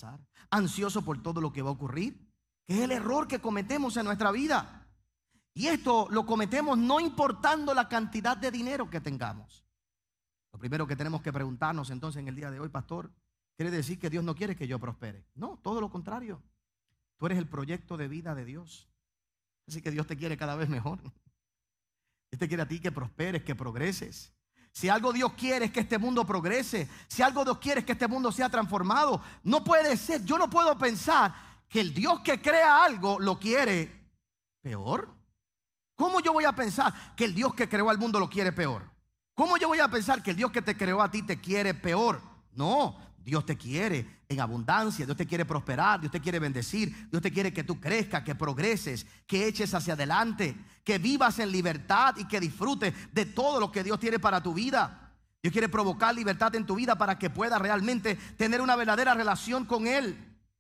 pasar, ansioso por todo lo que va a ocurrir, que es el error que cometemos en nuestra vida. Y esto lo cometemos no importando la cantidad de dinero que tengamos. Lo primero que tenemos que preguntarnos entonces en el día de hoy, pastor, ¿quiere decir que Dios no quiere que yo prospere? No, todo lo contrario. Tú eres el proyecto de vida de Dios. Así que Dios te quiere cada vez mejor. Dios te quiere a ti que prosperes, que progreses. Si algo Dios quiere es que este mundo progrese. Si algo Dios quiere es que este mundo sea transformado. No puede ser, yo no puedo pensar que el Dios que crea algo lo quiere peor. ¿Cómo yo voy a pensar que el Dios que creó al mundo lo quiere peor? ¿Cómo yo voy a pensar que el Dios que te creó a ti te quiere peor? No, Dios te quiere en abundancia, Dios te quiere prosperar, Dios te quiere bendecir, Dios te quiere que tú crezcas, que progreses, que eches hacia adelante, que vivas en libertad y que disfrutes de todo lo que Dios tiene para tu vida. Dios quiere provocar libertad en tu vida para que puedas realmente tener una verdadera relación con Él.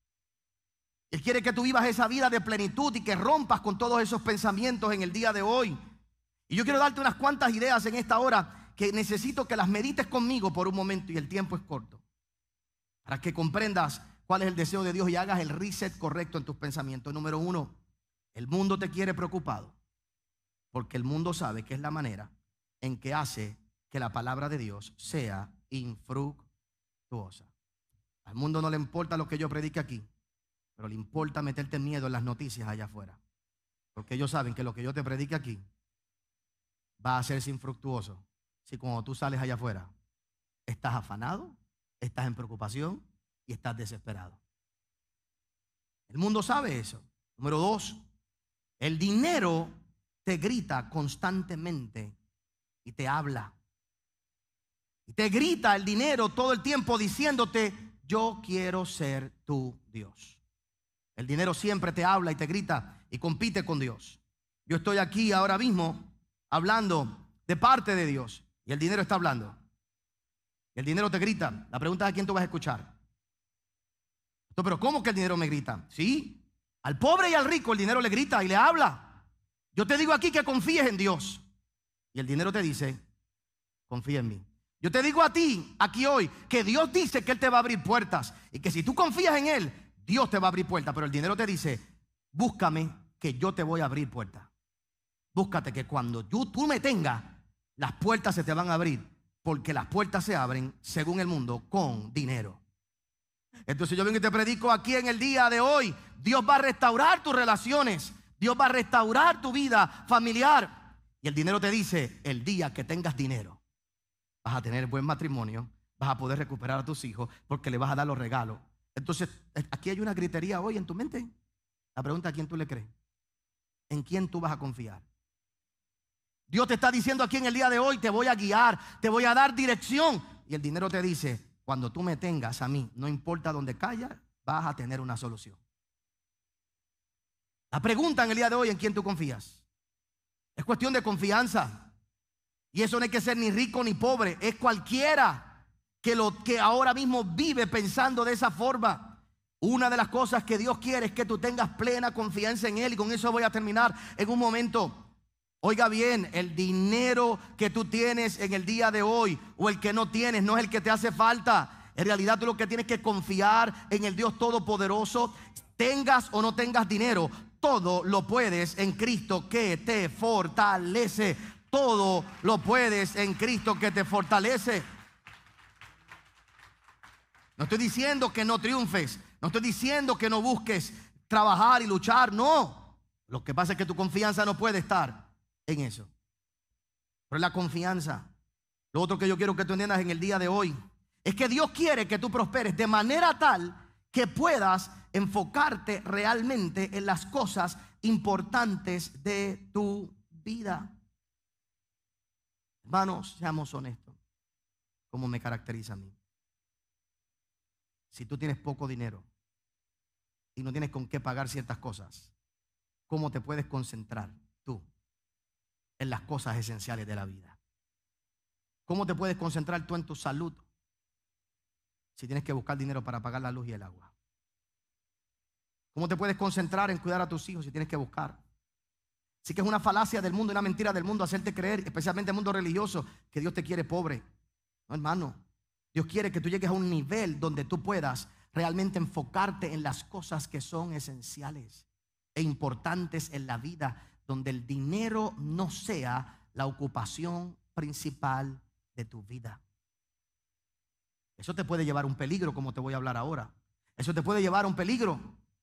Él quiere que tú vivas esa vida de plenitud y que rompas con todos esos pensamientos en el día de hoy. Y yo quiero darte unas cuantas ideas en esta hora que necesito que las medites conmigo por un momento, y el tiempo es corto, para que comprendas cuál es el deseo de Dios y hagas el reset correcto en tus pensamientos. Número uno, el mundo te quiere preocupado, porque el mundo sabe que es la manera en que hace que la palabra de Dios sea infructuosa. Al mundo no le importa lo que yo predique aquí, pero le importa meterte miedo en las noticias allá afuera, porque ellos saben que lo que yo te predique aquí va a hacerse infructuoso si cuando tú sales allá afuera estás afanado, estás en preocupación y estás desesperado. El mundo sabe eso. Número dos, el dinero te grita constantemente y te habla. Y te grita el dinero todo el tiempo diciéndote: yo quiero ser tu Dios. El dinero siempre te habla y te grita y compite con Dios. Yo estoy aquí ahora mismo hablando de parte de Dios y el dinero está hablando. Y el dinero te grita. La pregunta es: ¿a quién tú vas a escuchar? Pero ¿cómo que el dinero me grita? Sí, al pobre y al rico el dinero le grita y le habla. Yo te digo aquí que confíes en Dios y el dinero te dice: confía en mí. Yo te digo a ti aquí hoy que Dios dice que Él te va a abrir puertas y que si tú confías en Él, Dios te va a abrir puertas. Pero el dinero te dice: búscame que yo te voy a abrir puertas. Búscate que cuando tú me tengas, las puertas se te van a abrir, porque las puertas se abren, según el mundo, con dinero. Entonces yo vengo y te predico aquí en el día de hoy: Dios va a restaurar tus relaciones, Dios va a restaurar tu vida familiar. Y el dinero te dice: el día que tengas dinero, vas a tener buen matrimonio, vas a poder recuperar a tus hijos, porque le vas a dar los regalos. Entonces aquí hay una gritería hoy en tu mente. La pregunta es: ¿a quién tú le crees? ¿En quién tú vas a confiar? Dios te está diciendo aquí en el día de hoy: te voy a guiar, te voy a dar dirección. Y el dinero te dice: cuando tú me tengas a mí, no importa dónde caigas, vas a tener una solución. La pregunta en el día de hoy: ¿en quién tú confías? Es cuestión de confianza. Y eso no hay que ser ni rico ni pobre. Es cualquiera que ahora mismo vive pensando de esa forma. Una de las cosas que Dios quiere es que tú tengas plena confianza en Él. Y con eso voy a terminar en un momento. Oiga bien, el dinero que tú tienes en el día de hoy o el que no tienes no es el que te hace falta. En realidad tú lo que tienes que confiar en el Dios Todopoderoso. Tengas o no tengas dinero, todo lo puedes en Cristo que te fortalece. Todo lo puedes en Cristo que te fortalece. No estoy diciendo que no triunfes, no estoy diciendo que no busques trabajar y luchar, no. Lo que pasa es que tu confianza no puede estar en eso. Pero la confianza. Lo otro que yo quiero que tú entiendas en el día de hoy es que Dios quiere que tú prosperes de manera tal que puedas enfocarte realmente en las cosas importantes de tu vida. Hermanos, seamos honestos, como me caracteriza a mí. Si tú tienes poco dinero y no tienes con qué pagar ciertas cosas, ¿cómo te puedes concentrar tú en las cosas esenciales de la vida? ¿Cómo te puedes concentrar tú en tu salud si tienes que buscar dinero para pagar la luz y el agua? ¿Cómo te puedes concentrar en cuidar a tus hijos si tienes que buscar? Así que es una falacia del mundo, una mentira del mundo hacerte creer, especialmente el mundo religioso, que Dios te quiere pobre. No, hermano, Dios quiere que tú llegues a un nivel donde tú puedas realmente enfocarte en las cosas que son esenciales e importantes en la vida, donde el dinero no sea la ocupación principal de tu vida. Eso te puede llevar a un peligro, como te voy a hablar ahora. Eso te puede llevar a un peligro.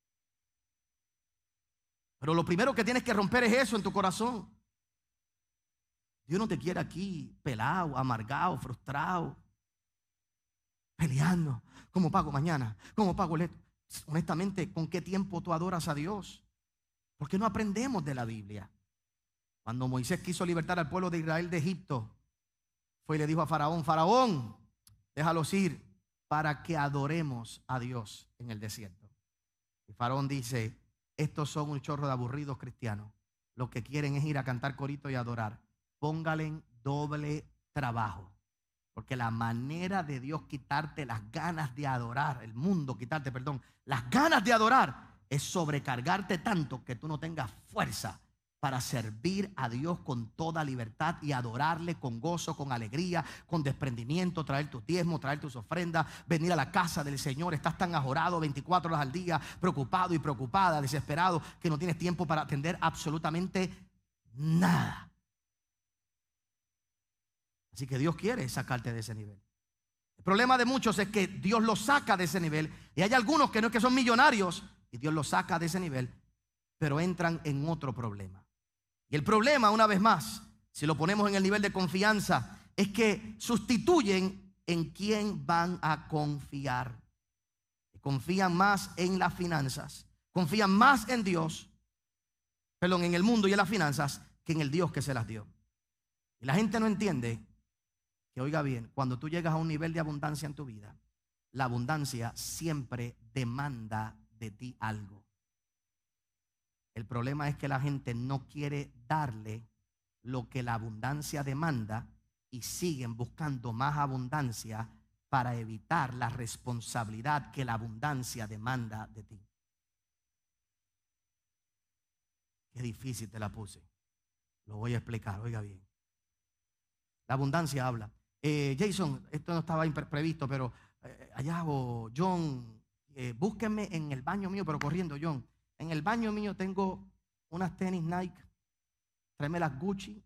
Pero lo primero que tienes que romper es eso en tu corazón. Dios no te quiere aquí pelado, amargado, frustrado, peleando. ¿Cómo pago mañana? ¿Cómo pago el esto? Honestamente, ¿con qué tiempo tú adoras a Dios? ¿Por qué no aprendemos de la Biblia? Cuando Moisés quiso libertar al pueblo de Israel de Egipto, fue y le dijo a Faraón: Faraón, déjalos ir para que adoremos a Dios en el desierto. Y Faraón dice: estos son un chorro de aburridos cristianos. Lo que quieren es ir a cantar corito y adorar. Póngale doble trabajo. Porque la manera de Dios quitarte las ganas de adorar, el mundo quitarte, perdón, las ganas de adorar, es sobrecargarte tanto que tú no tengas fuerza para servir a Dios con toda libertad y adorarle con gozo, con alegría, con desprendimiento, traer tus diezmos, traer tus ofrendas, venir a la casa del Señor. Estás tan ajorado 24 horas al día, preocupado y preocupada, desesperado, que no tienes tiempo para atender absolutamente nada. Así que Dios quiere sacarte de ese nivel. El problema de muchos es que Dios los saca de ese nivel, y hay algunos que no es que son millonarios y Dios los saca de ese nivel, pero entran en otro problema. Y el problema, una vez más, si lo ponemos en el nivel de confianza, es que sustituyen en quién van a confiar. Confían más en las finanzas, confían más en Dios, perdón, en el mundo y en las finanzas, que en el Dios que se las dio. Y la gente no entiende que, oiga bien, cuando tú llegas a un nivel de abundancia en tu vida, la abundancia siempre demanda de ti algo. El problema es que la gente no quiere darle lo que la abundancia demanda y siguen buscando más abundancia para evitar la responsabilidad que la abundancia demanda de ti. Qué difícil te la puse. Lo voy a explicar, oiga bien. La abundancia habla. Jason, esto no estaba previsto, pero allá o John, búsquenme en el baño mío, pero corriendo, John. En el baño mío tengo unas tenis Nike. Tráeme las Gucci.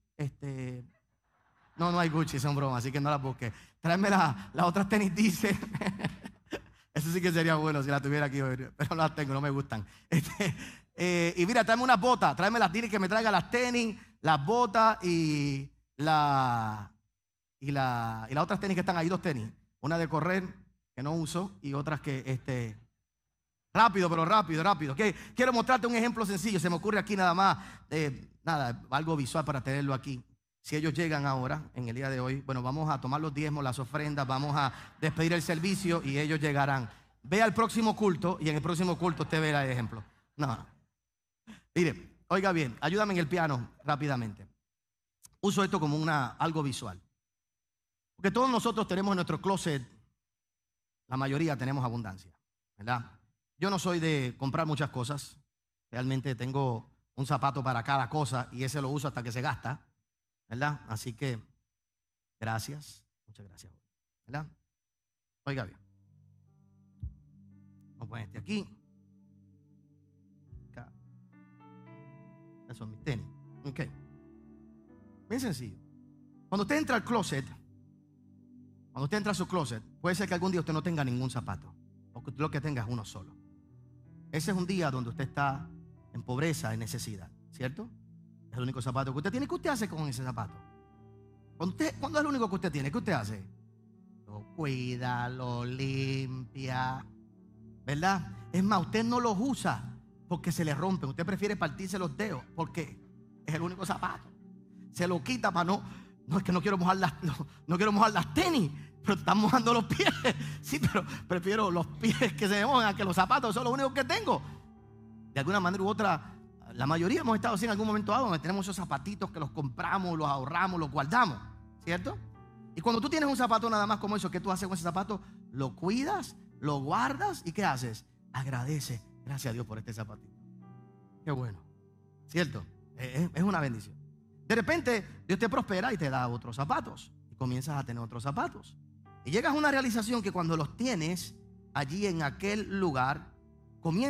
No hay Gucci, son bromas, así que no las busques. Tráeme las otras tenis Diesel. Eso sí que sería bueno si las tuviera aquí hoy, pero no las tengo, no me gustan. Y mira, tráeme unas botas. Tráeme las tenis, que me traiga las tenis, las botas y las otras tenis que están ahí, 2 tenis. Una de correr que no uso y otras que rápido, pero rápido. Quiero mostrarte un ejemplo sencillo. Se me ocurre aquí nada más, algo visual para tenerlo aquí. Si ellos llegan ahora, en el día de hoy, bueno, vamos a tomar los diezmos, las ofrendas, vamos a despedir el servicio y ellos llegarán. Ve al próximo culto y en el próximo culto usted verá el ejemplo. No. Mire, oiga bien, ayúdame en el piano rápidamente. Uso esto como algo visual. Porque todos nosotros tenemos en nuestro closet, la mayoría tenemos abundancia, ¿verdad? Yo no soy de comprar muchas cosas. Realmente tengo un zapato para cada cosa y ese lo uso hasta que se gasta, ¿verdad? Así que, gracias. Muchas gracias, ¿verdad? Oiga bien. Vamos a poner este aquí. Acá. Esos son mis tenis. Ok. Bien sencillo. Cuando usted entra al closet, cuando usted entra a su closet, puede ser que algún día usted no tenga ningún zapato, o que lo que tenga es uno solo. Ese es un día donde usted está en pobreza, en necesidad, ¿cierto? Es el único zapato que usted tiene. ¿Qué usted hace con ese zapato? ¿Cuándo es lo único que usted tiene? ¿Qué usted hace? Lo cuida, lo limpia, ¿verdad? Es más, usted no los usa porque se le rompen. Usted prefiere partirse los dedos porque es el único zapato. Se lo quita para no es que no quiero mojar las tenis, pero están mojando los pies. Sí, pero prefiero los pies que se me mojan que los zapatos, son los únicos que tengo. De alguna manera u otra, la mayoría hemos estado así en algún momento dado, donde tenemos esos zapatitos que los compramos, los ahorramos, los guardamos, ¿cierto? Y cuando tú tienes un zapato nada más como eso, ¿qué tú haces con ese zapato? Lo cuidas, lo guardas y ¿qué haces? Agradece. Gracias a Dios por este zapatito. Qué bueno, ¿cierto? Es una bendición. De repente Dios te prospera y te da otros zapatos y comienzas a tener otros zapatos y llegas a una realización que cuando los tienes allí en aquel lugar, comienza